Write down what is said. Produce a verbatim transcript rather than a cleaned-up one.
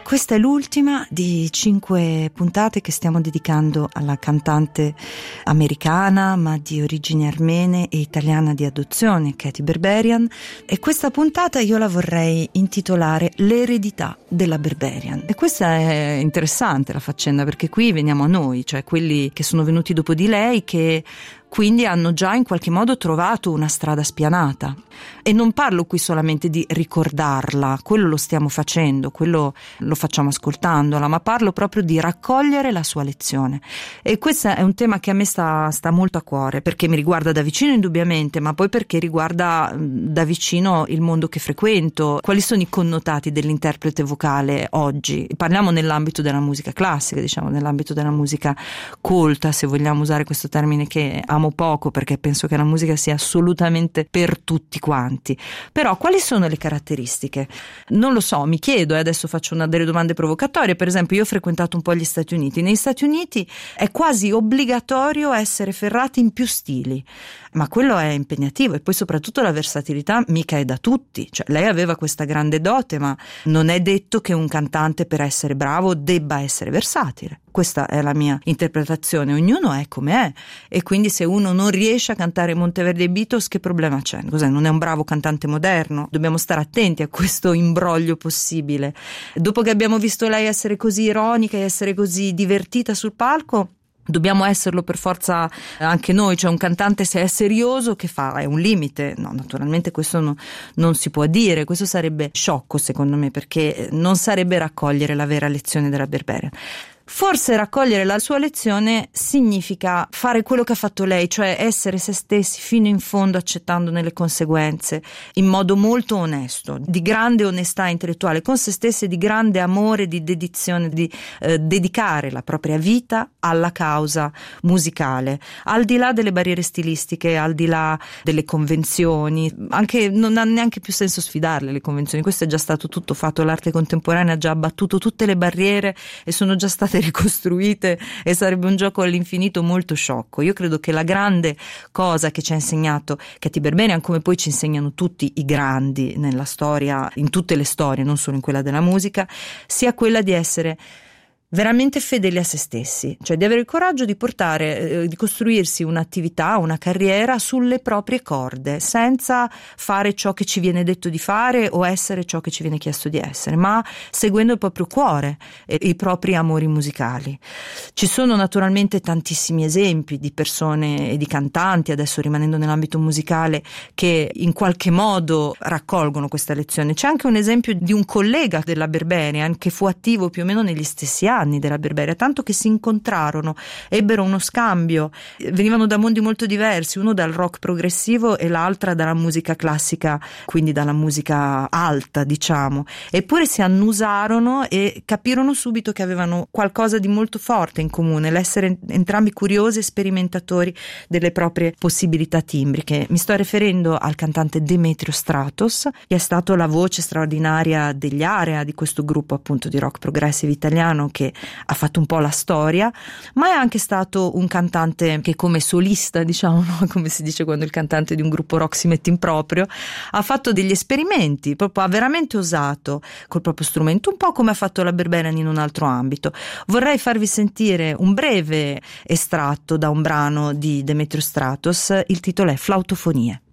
Questa è l'ultima di cinque puntate che stiamo dedicando alla cantante americana ma di origini armene e italiana di adozione, Katy Berberian, e questa puntata io la vorrei intitolare L'eredità della Berberian. E questa è interessante la faccenda, perché qui veniamo a noi, cioè quelli che sono venuti dopo di lei, che quindi hanno già in qualche modo trovato una strada spianata. E non parlo qui solamente di ricordarla, quello lo stiamo facendo, quello lo facciamo ascoltandola, ma parlo proprio di raccogliere la sua lezione. E questo è un tema che a me sta, sta molto a cuore, perché mi riguarda da vicino indubbiamente, ma poi perché riguarda da vicino il mondo che frequento. Quali sono i connotati dell'interprete vocale oggi? Parliamo nell'ambito della musica classica, diciamo nell'ambito della musica colta, se vogliamo usare questo termine che amo poco, perché penso che la musica sia assolutamente per tutti quanti. Però quali sono le caratteristiche? Non lo so, mi chiedo, e adesso faccio una delle domande provocatorie. Per esempio, io ho frequentato un po' gli Stati Uniti. Negli Stati Uniti è quasi obbligatorio essere ferrati in più stili, ma quello è impegnativo, e poi soprattutto la versatilità mica è da tutti. Cioè, lei aveva questa grande dote, ma non è detto che un cantante, per essere bravo, debba essere versatile. Questa è la mia interpretazione, ognuno è come è, e quindi se uno non riesce a cantare Monteverdi e Beatles, che problema c'è? Cos'è? Non è un bravo cantante moderno? Dobbiamo stare attenti a questo imbroglio possibile. Dopo che abbiamo visto lei essere così ironica e essere così divertita sul palco, dobbiamo esserlo per forza anche noi. Cioè, un cantante, se è serioso, che fa? È un limite? No, naturalmente questo no, non si può dire. Questo sarebbe sciocco, secondo me, perché non sarebbe raccogliere la vera lezione della Berberian. Forse raccogliere la sua lezione significa fare quello che ha fatto lei, cioè essere se stessi fino in fondo, accettandone le conseguenze, in modo molto onesto, di grande onestà intellettuale con se stessi, di grande amore, di dedizione, di eh, dedicare la propria vita alla causa musicale, al di là delle barriere stilistiche, al di là delle convenzioni. Anche non ha neanche più senso sfidarle le convenzioni, questo è già stato tutto fatto, l'arte contemporanea ha già abbattuto tutte le barriere e sono già state ricostruite, e sarebbe un gioco all'infinito molto sciocco. Io credo che la grande cosa che ci ha insegnato Katy Berberian, come poi ci insegnano tutti i grandi nella storia, in tutte le storie, non solo in quella della musica, sia quella di essere veramente fedeli a se stessi, cioè di avere il coraggio di portare, eh, di costruirsi un'attività, una carriera sulle proprie corde, senza fare ciò che ci viene detto di fare o essere ciò che ci viene chiesto di essere, ma seguendo il proprio cuore e i propri amori musicali. Ci sono naturalmente tantissimi esempi di persone e di cantanti, adesso rimanendo nell'ambito musicale, che in qualche modo raccolgono questa lezione. C'è anche un esempio di un collega della Berberian che fu attivo più o meno negli stessi anni della Berberian, tanto che si incontrarono, ebbero uno scambio, venivano da mondi molto diversi, uno dal rock progressivo e l'altra dalla musica classica, quindi dalla musica alta, diciamo, eppure si annusarono e capirono subito che avevano qualcosa di molto forte in comune, l'essere entrambi curiosi e sperimentatori delle proprie possibilità timbriche. Mi sto riferendo al cantante Demetrio Stratos, che è stato la voce straordinaria degli Area, di questo gruppo appunto di rock progressive italiano che ha fatto un po' la storia, ma è anche stato un cantante che come solista, diciamo, no? Come si dice quando il cantante di un gruppo rock si mette in proprio, ha fatto degli esperimenti, proprio ha veramente osato col proprio strumento, un po' come ha fatto la Berberian in un altro ambito. Vorrei farvi sentire un breve estratto da un brano di Demetrio Stratos, il titolo è Flautofonie.